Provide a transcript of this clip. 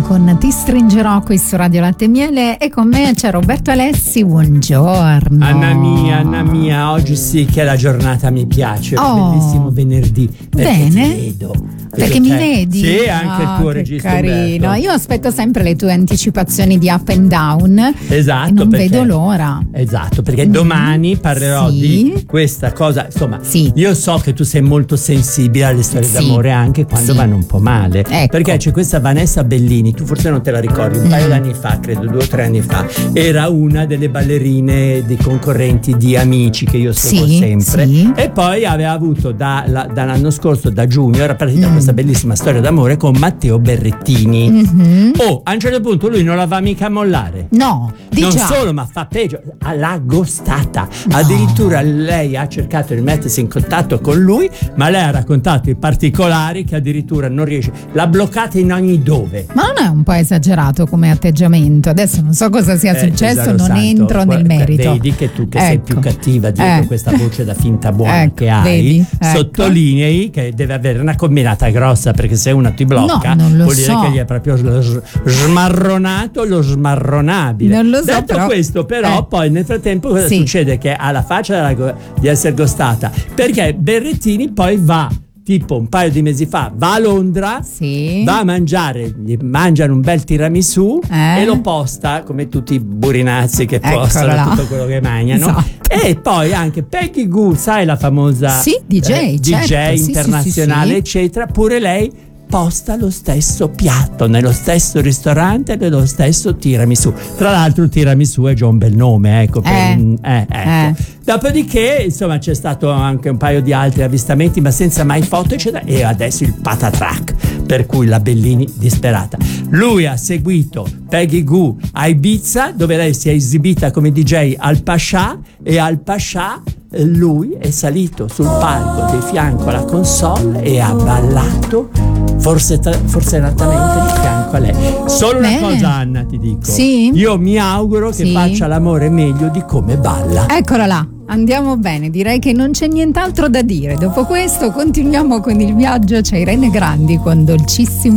con Ti stringerò qui su Radio Latte e Miele, e con me c'è Roberto Alessi. Buongiorno. Anna mia, oggi sì che la giornata mi piace. È un bellissimo venerdì. Bene. Ti vedo. Perché mi vedi? Sì, anche il tuo regista carino. Umberto. Io aspetto sempre le tue anticipazioni di Up and Down. Esatto, e non perché, vedo l'ora. Esatto, perché domani parlerò di questa cosa. Insomma, io so che tu sei molto sensibile alle storie d'amore, anche quando vanno un po' male. Ecco. Perché c'è questa Vanessa Bellini, tu forse non te la ricordi, un paio d'anni fa, credo 2 o 3 anni fa, era una delle ballerine dei concorrenti di Amici, che io seguo sempre. E poi aveva avuto dall'anno scorso, da giugno, era partita questa bellissima storia d'amore con Matteo Berrettini. A un certo punto lui non la va mica a mollare. No, non solo, ma fa peggio, l'ha ghostata. Addirittura lei ha cercato di mettersi in contatto con lui, ma lei ha raccontato i particolari che addirittura non riesce, l'ha bloccata in ogni dove. Ma non è un po' esagerato come atteggiamento? Adesso non so cosa sia successo, non entro nel merito. Vedi che tu che sei più cattiva dietro questa voce da finta buona che hai, vedi? sottolinei che deve avere una combinata grossa, perché se uno ti blocca vuol dire che gli è proprio smarronato lo smarronabile. Non lo so. Detto questo, però, poi nel frattempo cosa succede? Che ha la faccia di essere ghostata, perché Berrettini poi va, tipo un paio di mesi fa, va a Londra, va a mangiare, mangiano un bel tiramisù e lo posta come tutti i burinazzi che postano tutto quello che mangiano. E poi anche Peggy Gou, sai, la famosa DJ internazionale, eccetera, pure lei posta lo stesso piatto nello stesso ristorante, nello stesso tiramisù. Tra l'altro il tiramisù è già un bel nome, ecco. Dopodiché, insomma, c'è stato anche un paio di altri avvistamenti, ma senza mai foto, eccetera. E adesso il patatrack, per cui la Bellini disperata. Lui ha seguito Peggy Gou a Ibiza, dove lei si è esibita come DJ al Pascià, e al Pascià lui è salito sul palco di fianco alla console e ha ballato forse esattamente di fianco a lei. Solo una cosa, Anna, ti dico, io mi auguro che faccia l'amore meglio di come balla. Eccola là, andiamo bene, direi che non c'è nient'altro da dire. Dopo questo continuiamo con il viaggio. C'è Irene Grandi con Dolcissimo